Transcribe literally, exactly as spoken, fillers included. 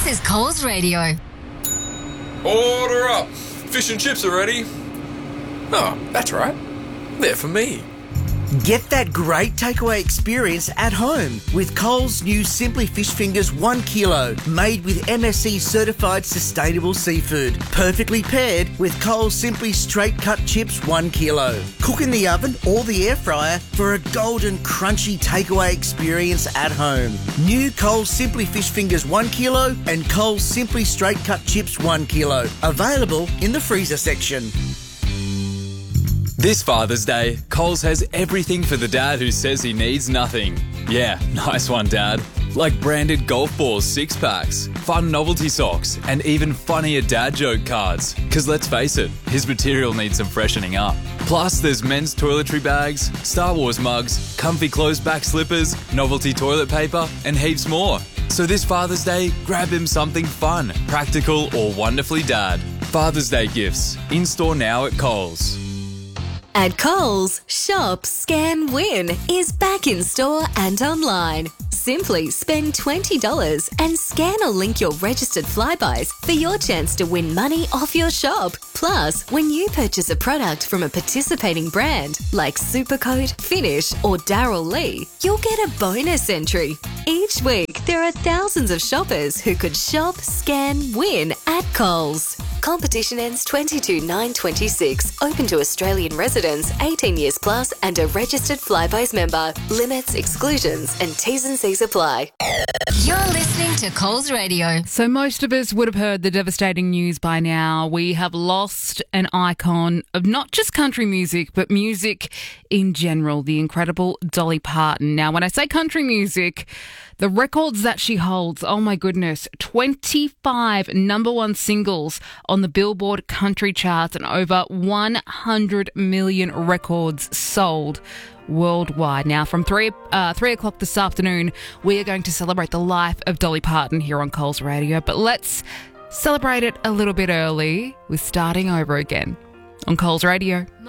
is Coles Radio. Order up. Fish and chips are ready. Oh, that's right. They're for me. Get that great takeaway experience at home with Coles' new Simply Fish Fingers one kilo, made with M S C certified sustainable seafood. Perfectly paired with Coles Simply Straight Cut Chips one kilo. Cook in the oven or the air fryer for a golden crunchy takeaway experience at home. New Coles Simply Fish Fingers one kilo and Coles Simply Straight Cut Chips one kilo. Available in the freezer section. This Father's Day, Coles has everything for the dad who says he needs nothing. Yeah, nice one, Dad. Like branded golf balls six-packs, fun novelty socks, and even funnier dad joke cards. Because let's face it, his material needs some freshening up. Plus, there's men's toiletry bags, Star Wars mugs, comfy closed-back slippers, novelty toilet paper, and heaps more. So this Father's Day, grab him something fun, practical, or wonderfully dad. Father's Day gifts, in-store now at Coles. At Coles, Shop, Scan, Win is back in store and online. Simply spend twenty dollars and scan or link your registered Flybuys for your chance to win money off your shop. Plus, when you purchase a product from a participating brand like Supercoat, Finish or Darryl Lee, you'll get a bonus entry. Each week, there are thousands of shoppers who could shop, scan, win at Coles. Competition ends twenty-two nine twenty-six. Open to Australian residents, eighteen years plus and a registered Flybuys member. Limits, exclusions and T's and C's apply. You're listening to Coles Radio. So most of us would have heard the devastating news by now. We have lost an icon of not just country music, but music in general, the incredible Dolly Parton. Now, when I say country music, the records that she holds, oh my goodness, twenty-five number one singles on the Billboard country charts and over one hundred million records sold worldwide. Now, from three, uh, three o'clock this afternoon, we are going to celebrate the life of Dolly Parton here on Coles Radio. But let's celebrate it a little bit early with Starting Over Again on Coles Radio.